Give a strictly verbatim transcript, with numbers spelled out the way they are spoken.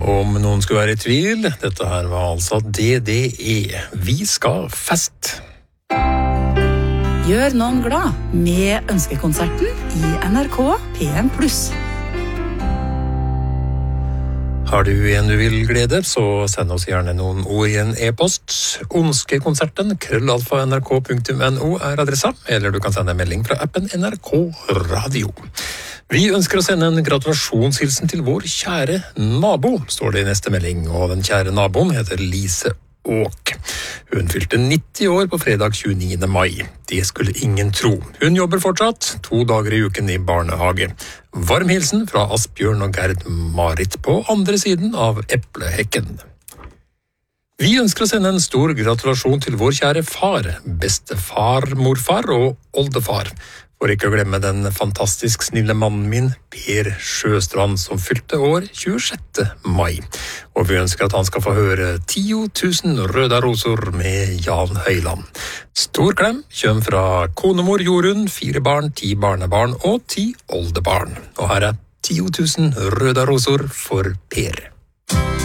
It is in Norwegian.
Om noen skulle være i tvil, dette her var altså D D E. Vi skal fest. Gjør noen glad med ønskekonserten i N R K P en pluss. Har du en du vil glede, så send oss gjerne noen ord i en e-post. Ønskekonserten, krøllalfa nrk punktum no er adressa, eller du kan sende en melding fra appen N R K Radio. Vi ønsker å sende en gratulasjonshilsen til vår kjære nabo, står det i neste melding, og den kjære naboen heter Lise Åk. Hun fylte nitti år på fredag tjueniende mai. Det skulle ingen tro. Hun jobber fortsatt, to dager i uken i barnehage. Varm hilsen fra Asbjørn og Gerd Marit på andre siden av eplehekken. Vi ønsker å sende en stor gratulasjon til vår kjære far, bestefar, morfar og oldefar. For ikke å glemme den fantastisk snille mannen min, Per Sjøstrand, som fylte år tjuesjette mai. Og vi ønsker at han skal få høre ti tusen røde roser med Jan Høyland. Stor klem kjøm fra konemor Jorunn, fire barn, ti barnebarn og ti oldebarn. Og her er ti tusen røde roser for Per.